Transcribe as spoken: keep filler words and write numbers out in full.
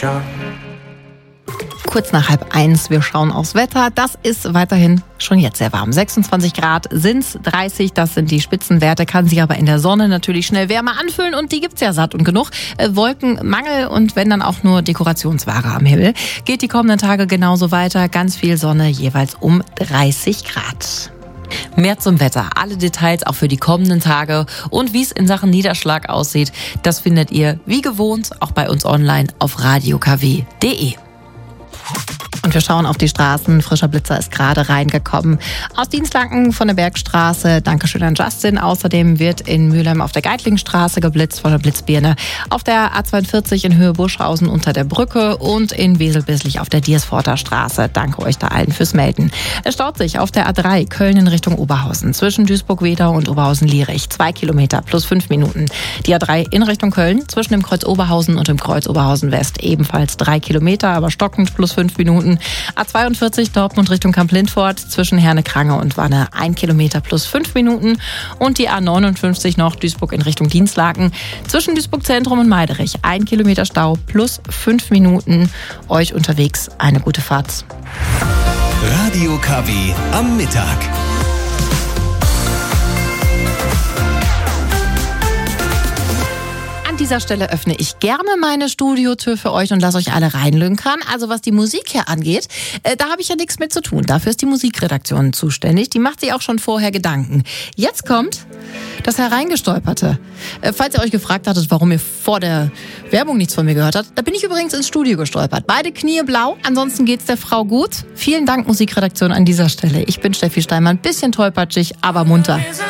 Ciao. Kurz nach halb eins, wir schauen aufs Wetter. Das ist weiterhin schon jetzt sehr warm. sechsundzwanzig Grad sind's, dreißig, das sind die Spitzenwerte, kann sich aber in der Sonne natürlich schnell wärmer anfühlen und die gibt's ja satt und genug. Äh, Wolkenmangel und wenn dann auch nur Dekorationsware am Himmel. Geht die kommenden Tage genauso weiter, ganz viel Sonne, jeweils um dreißig Grad. Mehr zum Wetter, alle Details auch für die kommenden Tage und wie es in Sachen Niederschlag aussieht, das findet ihr wie gewohnt auch bei uns online auf radio k w punkt d e. Und wir schauen auf die Straßen. Frischer Blitzer ist gerade reingekommen. Aus Dienstlaken von der Bergstraße. Dankeschön an Justin. Außerdem wird in Mülheim auf der Geitlingstraße geblitzt von der Blitzbirne. Auf der A zweiundvierzig in Höhe Buschhausen unter der Brücke und in Weselbisslich auf der Diersforter Straße. Danke euch da allen fürs Melden. Es staut sich auf der A drei Köln in Richtung Oberhausen. Zwischen Duisburg-Wedau und Oberhausen-Lierich. Zwei Kilometer plus fünf Minuten. Die A drei in Richtung Köln. Zwischen dem Kreuz Oberhausen und dem Kreuz Oberhausen West. Ebenfalls drei Kilometer, aber stockend plus fünf Minuten. A zweiundvierzig Dortmund Richtung Kamp-Lindfort zwischen Herne-Krange und Wanne ein Kilometer plus fünf Minuten und die A neunundfünfzig noch Duisburg in Richtung Dienstlaken zwischen Duisburg Zentrum und Meiderich ein Kilometer Stau plus fünf Minuten. Euch unterwegs eine gute Fahrt. Radio K W am Mittag. An dieser Stelle öffne ich gerne meine Studiotür für euch und lasse euch alle reinlünkern. Also was die Musik hier angeht, äh, da habe ich ja nichts mit zu tun. Dafür ist die Musikredaktion zuständig. Die macht sich auch schon vorher Gedanken. Jetzt kommt das Hereingestolperte. Äh, falls ihr euch gefragt hattet, warum ihr vor der Werbung nichts von mir gehört habt, da bin ich übrigens ins Studio gestolpert. Beide Knie blau, ansonsten geht's der Frau gut. Vielen Dank, Musikredaktion, an dieser Stelle. Ich bin Steffi Steinmann, bisschen tollpatschig, aber munter.